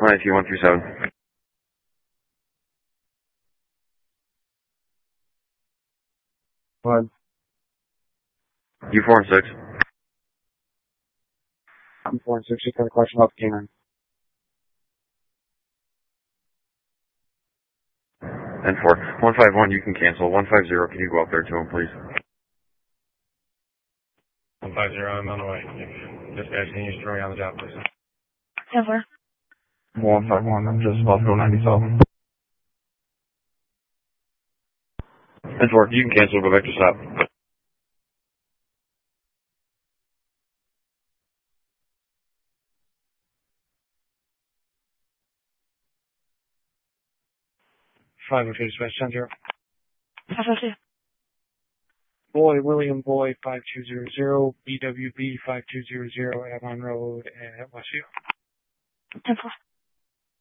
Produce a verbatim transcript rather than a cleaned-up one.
I T one three seven. What? U four and six. I'm four and six. Just got a question about the canine. And four. one five one, you can cancel. one five zero, can you go up there to him, please? one five zero, I'm on the way. Dispatch, can you just throw me on the job, please? ten four. one five one, I'm just about to go ninety-seven. And four, you can cancel, go back to stop. five oh two, dispatch, ten zero. five oh two. Boy, William Boy, five two zero zero, B W B five two zero zero, Avon Road at Westview. ten four.